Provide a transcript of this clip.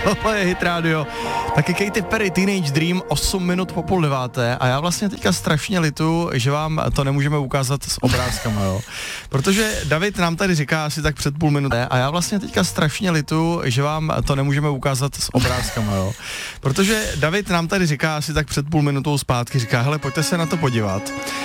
Tohle je Hit Radio. Taky Katy Perry, Teenage Dream, 8 minut po 8:30 a já vlastně teďka strašně litu, že vám to nemůžeme ukázat s obrázkama, jo. Protože David nám tady říká asi tak před půl minuty a já vlastně teďka strašně litu, že vám to nemůžeme ukázat s obrázkama, jo. Protože David nám tady říká asi tak před půl minutou zpátky, říká, hele, pojďte se na to podívat.